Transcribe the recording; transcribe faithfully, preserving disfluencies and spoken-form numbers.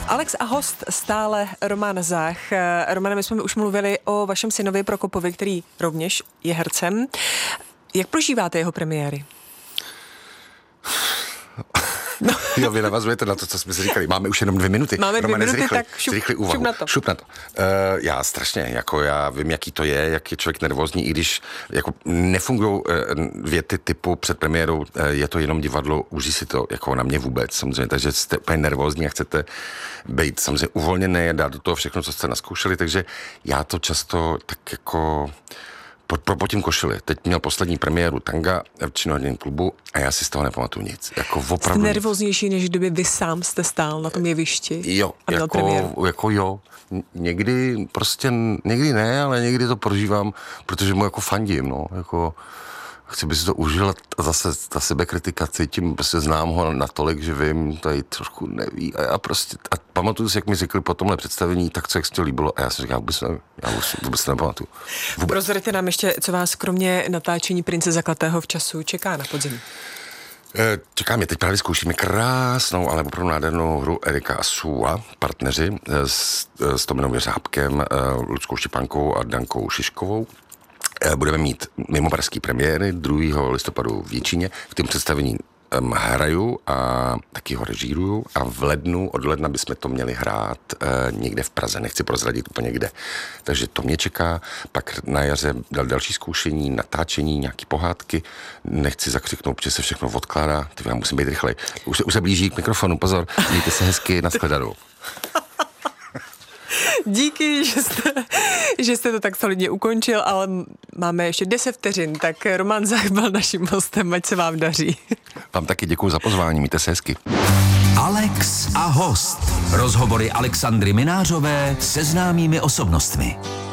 Alex a host stále Roman Zach. Romane, my jsme už mluvili o vašem synovi Prokopovi, který rovněž je hercem. Jak prožíváte jeho premiéry? No. Jo, vy navazujete na to, co jsme si říkali. Máme už jenom dvě minuty. Máme dvě Romane, minuty, zrychli, tak šup, šup na to. Šup na to. Uh, já strašně, jako já vím, jaký to je, jak je člověk nervózní, i když jako nefungují uh, věty typu před premiérou, uh, je to jenom divadlo, užij si to, jako na mě vůbec, samozřejmě, takže jste úplně nervózní a chcete být samozřejmě uvolněný a dát do toho všechno, co jste naskoušeli, takže já to často tak jako... Propotím košili. Teď měl poslední premiéru Tanga v činoherním klubu a já si z toho nepamatuju nic. Jako opravdu. Jste nervóznější, než kdyby vy sám jste stál na tom jevišti? Jo, a měl jako, premiéru. jako jo. Někdy prostě, někdy ne, ale někdy to prožívám, protože mu jako fandím, no, jako chci by si to užil a zase ta sebekritika cítím, prostě znám ho natolik, že vím, tady trošku neví a já prostě, a pamatuju si, jak mi řekli po tomhle představení, tak co jak se to líbilo a já jsem říkal, vůbec nevím, já vůbec, vůbec nepamatuju. Prozraďte nám ještě, co vás kromě natáčení Prince zakletého v času čeká na podzim. Čeká mě, teď právě zkoušíme krásnou, ale opravdu nádhernou hru Erika a Sua, partneři s, s Tominou Věřábkem, Ludskou Štěpánkou a Dankou Šiškovou. Budeme mít mimo pražský premiéry druhého listopadu v Jičíně. V tom představení um, hraju a taky ho režíruju a v lednu, od ledna bychom to měli hrát uh, někde v Praze. Nechci prozradit úplně kde. Takže to mě čeká. Pak na jaře dal další zkoušení, natáčení, nějaký pohádky. Nechci zakřiknout, protože se všechno odkládá. Ty já musím být rychlej. Už se, už se blíží k mikrofonu, pozor. Mějte se hezky, nashledanou. Díky, že jste, že jste to tak solidně ukončil, ale máme ještě deset vteřin, tak Roman Zach byl naším hostem, ať se vám daří. Vám taky děkuji za pozvání, mějte se hezky. Alex a host. Rozhovory Alexandry Minářové se známými osobnostmi.